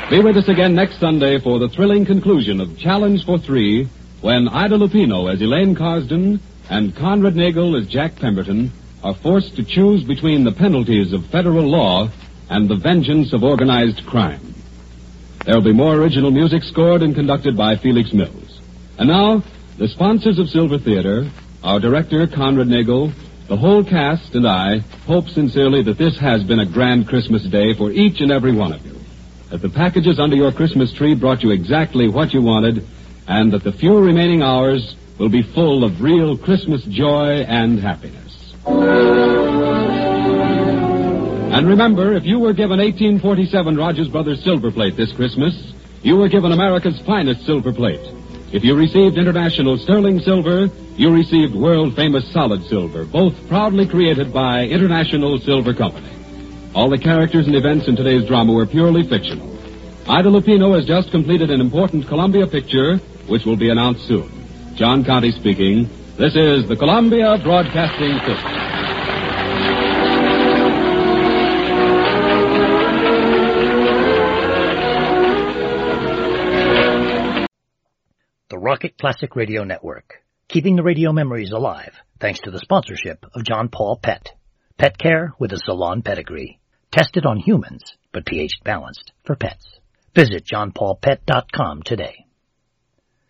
Be with us again next Sunday for the thrilling conclusion of Challenge for Three, when Ida Lupino as Elaine Carsden and Conrad Nagel as Jack Pemberton are forced to choose between the penalties of federal law and the vengeance of organized crime. There will be more original music scored and conducted by Felix Mills. And now, the sponsors of Silver Theater, our director, Conrad Nagel, the whole cast, and I hope sincerely that this has been a grand Christmas day for each and every one of you. That the packages under your Christmas tree brought you exactly what you wanted, and that the few remaining hours will be full of real Christmas joy and happiness. And remember, if you were given 1847 Rogers Brothers silver plate this Christmas, you were given America's finest silver plate. If you received international sterling silver, you received world-famous solid silver, both proudly created by International Silver Company. All the characters and events in today's drama were purely fictional. Ida Lupino has just completed an important Columbia picture, which will be announced soon. John Conte speaking. This is the Columbia Broadcasting System. The Rocket Classic Radio Network, keeping the radio memories alive thanks to the sponsorship of John Paul Pet. Pet care with a salon pedigree. Tested on humans, but pH balanced for pets. Visit johnpaulpet.com today.